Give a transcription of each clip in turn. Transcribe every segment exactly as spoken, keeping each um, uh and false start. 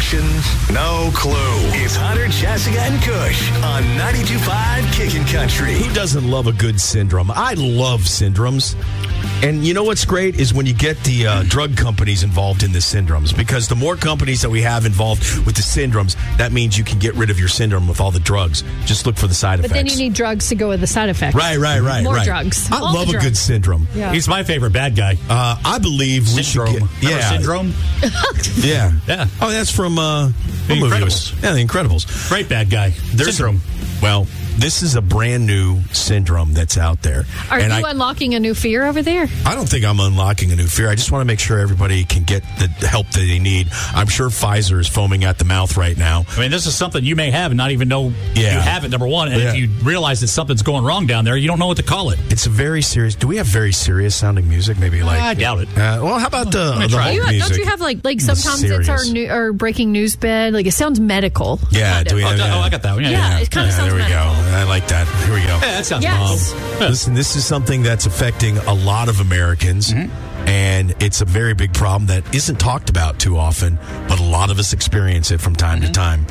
emotion? No clue. It's Hunter, Jessica, and Kush on ninety-two point five Kickin' Country. Who doesn't love a good syndrome? I love syndromes. And you know what's great is when you get the uh, drug companies involved in the syndromes, because the more companies that we have involved with the syndromes, that means you can get rid of your syndrome with all the drugs. Just look for the side but effects. But then you need drugs to go with the side effects. Right, right, right. More right. drugs. I all love a drugs. good syndrome. Yeah. He's my favorite bad guy. Uh, I believe Syndrome. we should get... Remember Yeah. Syndrome? yeah. Yeah. Oh, that's from... Uh, The what movie Incredibles. was- Yeah, The Incredibles. Great bad guy. There's Syndrome. Well, this is a brand new syndrome that's out there. Are and you I, unlocking a new fear over there? I don't think I'm unlocking a new fear. I just want to make sure everybody can get the help that they need. I'm sure Pfizer is foaming at the mouth right now. I mean, this is something you may have and not even know Yeah. you have it, number one. And Yeah. if you realize that something's going wrong down there, you don't know what to call it. It's a very serious... Do we have very serious sounding music? Maybe like... I doubt it. Uh, well, how about the, me the try. Hulk You, music? don't you have like like It's sometimes it's our serious. new, our breaking news bed? Like it sounds medical. Yeah, kind do we of. have Oh, that? oh, I got that one. Yeah, Yeah, yeah. it kind of Yeah, sounds there we medical. go. I like that. Here we go. Yeah, that sounds Yes. bomb. Listen, this is something that's affecting a lot of Americans, Mm-hmm. and it's a very big problem that isn't talked about too often, but a lot of us experience it from time Mm-hmm. to time.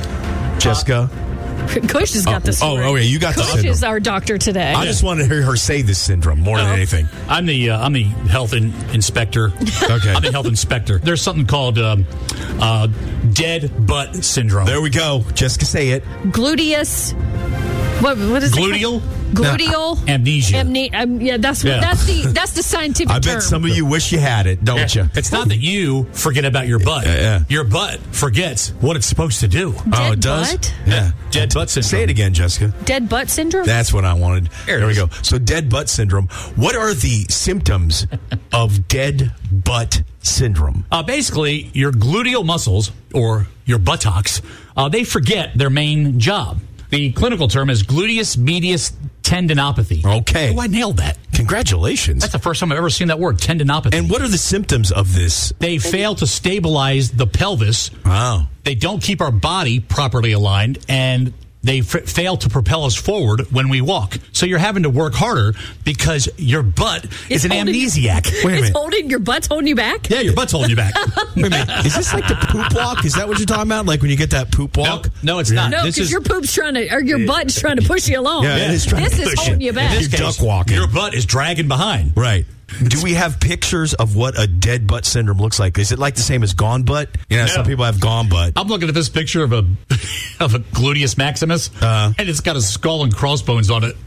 Jessica? Kush has got Oh, this. oh, oh, yeah, you got the Kush syndrome. is our doctor today. I just wanted to hear her say this syndrome more than Oh. anything. I'm the uh, I'm the health in, inspector. Okay. I'm the health inspector. There's something called um, uh, dead butt syndrome. There we go. Jessica, say it. Gluteus. What what is Gluteal it? Gluteal amnesia. Amne- um, yeah, that's what, Yeah. that's the that's the scientific I term. bet some of you wish you had it, don't you? It's not that you forget about your butt. Yeah, yeah. Your butt forgets what it's supposed to do. Dead Oh, it does? butt? Yeah. Dead butt syndrome. Say it again, Jessica. Dead butt syndrome. That's what I wanted. There it There we is. go. So, dead butt syndrome. What are the symptoms of dead butt syndrome? Uh, basically, your gluteal muscles, or your buttocks, uh, they forget their main job. The clinical term is gluteus medius tendinopathy. Okay. Oh, I nailed that. Congratulations. That's the first time I've ever seen that word, tendinopathy. And what are the symptoms of this? They fail to stabilize the pelvis. Wow. They don't keep our body properly aligned, and they f- fail to propel us forward when we walk. So you're having to work harder because your butt is It's an holding- amnesiac. Wait a It's minute. holding your butt's holding you back. Yeah, your butt's holding you back. Wait a minute. Is this like the poop walk? Is that what you're talking about? Like when you get that poop No, walk? no, it's not. No, This because is your poop's trying to, or your butt's trying to push you along. Yeah, it is trying this to is push holding you. you back. in this You're case, duck walking. Your butt is dragging behind. Right. Do we have pictures of what a dead butt syndrome looks like? Is it like the same as gone butt? You know, No. some people have gone butt. I'm looking at this picture of a of a gluteus maximus, Uh. and it's got a skull and crossbones on it.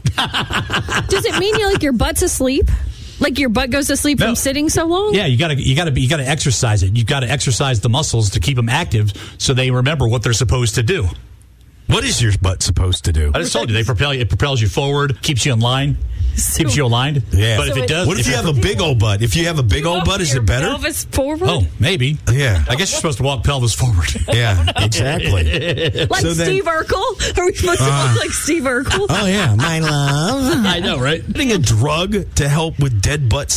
Does it mean you like your butt's asleep? Like your butt goes to sleep No. from sitting so long? Yeah, you got to you got to you got to exercise it. You've got to exercise the muscles to keep them active, so they remember what they're supposed to do. What is your butt supposed to do? I just told you they propel you. It propels you forward, keeps you in line, So- keeps you aligned. Yeah. But if So it it- does, What if you it- have a big old butt? If you have a big old butt, is Your it better? Pelvis forward? Oh, maybe. Yeah. I guess you're supposed to walk pelvis forward. Yeah, exactly. Like so then- Steve Urkel? Are we supposed to Uh. look like Steve Urkel? Oh, yeah. My love. I know, right? Getting a drug to help with dead butt